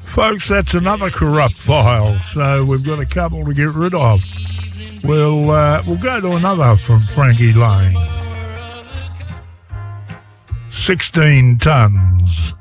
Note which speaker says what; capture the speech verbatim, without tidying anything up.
Speaker 1: Folks, that's another corrupt file, so we've got a couple to get rid of. We'll, uh, we'll go to another from Frankie Lane. sixteen tons.